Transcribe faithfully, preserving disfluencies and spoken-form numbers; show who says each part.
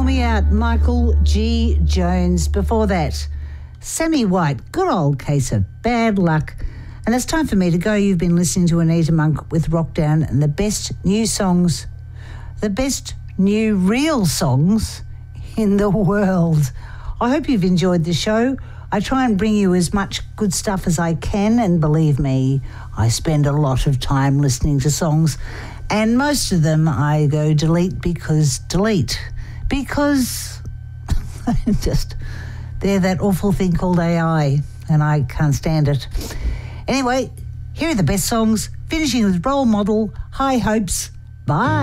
Speaker 1: Me Out, Michael G. Jones. Before that, Sammy White, good old case of bad luck. And it's time for me to go. You've been listening to Anita Monk with Rockdown and the best new songs, the best new real songs in the world. I hope you've enjoyed the show. I try and bring you as much good stuff as I can, and believe me, I spend a lot of time listening to songs, and most of them I go delete because delete. Because just they're that awful thing called A I, and I can't stand it. Anyway, here are the best songs, finishing with Role Model, High Hopes. Bye.